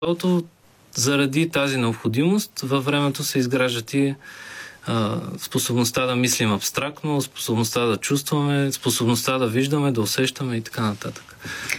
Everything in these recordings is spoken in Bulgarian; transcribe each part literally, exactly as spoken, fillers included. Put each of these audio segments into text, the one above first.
Защото заради тази необходимост във времето се изграждат и а, способността да мислим абстрактно, способността да чувстваме, способността да виждаме, да усещаме и така нататък.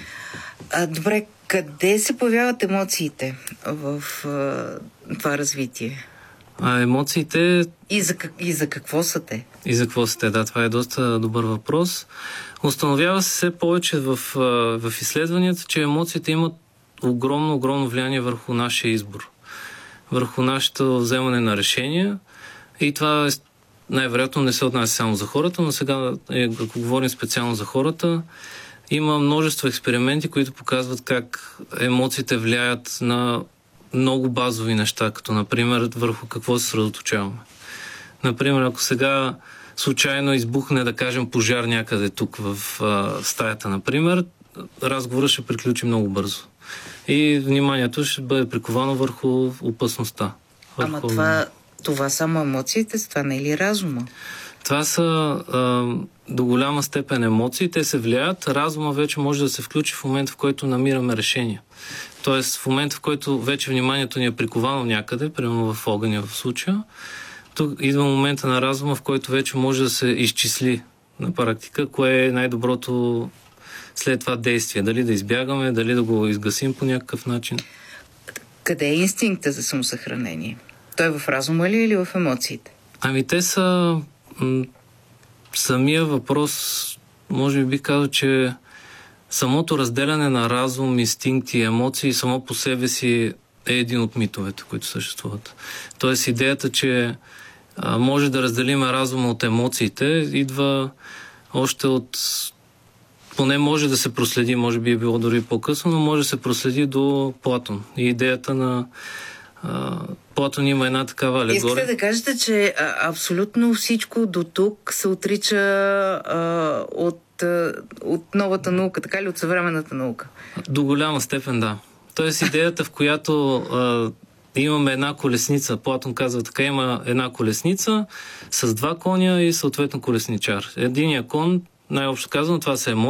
А, добре, къде се появяват емоциите в а, това развитие? А емоциите... И за, и за какво са те? И за какво са те, да, това е доста добър въпрос. Установява се все повече в, в изследванията, че емоциите имат огромно, огромно влияние върху нашия избор, върху нашето вземане на решения. И това най-вероятно не се отнася само за хората, но сега, ако говорим специално за хората, има множество експерименти, които показват как емоциите влияят на много базови неща, като например върху какво се съсредоточаваме. Например, ако сега случайно избухне, да кажем, пожар някъде тук в а, стаята, например, разговорът ще приключи много бързо. И вниманието ще бъде приковано върху опасността. Върху... Ама това, това само емоциите, това не е ли разума? Това са а, до голяма степен емоции, те се влияят. Разума вече може да се включи в момента, в който намираме решение. Тоест в момента, в който вече вниманието ни е приковано някъде, примерно в огъня в случая, тук идва момента на разума, в който вече може да се изчисли на практика, кое е най-доброто след това действие. Дали да избягаме, дали да го изгасим по някакъв начин. Къде е инстинкта за самосъхранение? Той е в разума ли или в емоциите? Ами те са... М- самия въпрос, може би бих казал, че самото разделяне на разум, инстинкти и емоции само по себе си е един от митовете, които съществуват. Тоест идеята, че а, може да разделим разума от емоциите, идва още от... Поне може да се проследи, може би е било дори по-късно, но може да се проследи до Платон. И идеята на... А, Платон има една такава алегория. Искате да кажете, че а, абсолютно всичко до тук се отрича а, от, а, от новата наука, така ли, от съвременната наука? До голяма степен, да. Тоест идеята, в която а, имаме една колесница, Платон казва така, има една колесница с два коня и съответно колесничар. Единия кон, най-общо казано, това са емоции,